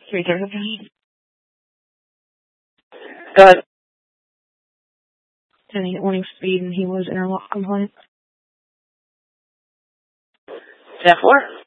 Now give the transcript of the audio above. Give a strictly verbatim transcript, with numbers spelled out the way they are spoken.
Three thirty. Good. And he, when he was speeding, he was interlock compliant. F four.